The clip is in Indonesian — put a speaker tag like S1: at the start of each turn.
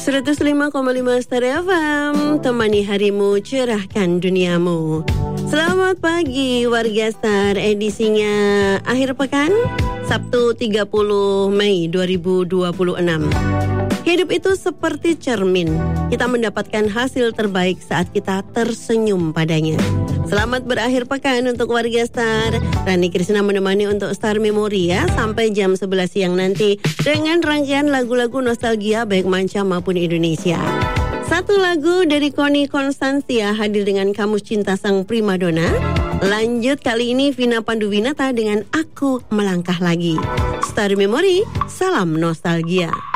S1: 105,5 Star FM, temani harimu, cerahkan duniamu. Selamat pagi warga Star, edisinya akhir pekan, Sabtu 30 Mei 2026. Hidup itu seperti cermin, kita mendapatkan hasil terbaik saat kita tersenyum padanya. Selamat berakhir pekan untuk warga Star. Rani Krisna menemani untuk Star Memory ya, sampai jam 11 siang nanti dengan rangkaian lagu-lagu nostalgia baik manca maupun Indonesia. Satu lagu dari Connie Constantia hadir dengan Kamus Cinta Sang Primadona. Lanjut kali ini Vina Panduwinata dengan Aku Melangkah Lagi. Star Memory, salam nostalgia.